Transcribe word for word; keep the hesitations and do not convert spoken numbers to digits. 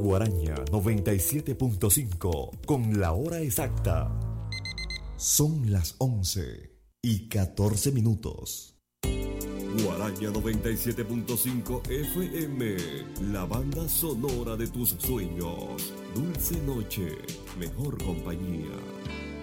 Guaraña noventa y siete punto cinco con la hora exacta. Son las once y catorce minutos. Guaraña noventa y siete punto cinco F M, la banda sonora de tus sueños. Dulce noche, mejor compañía.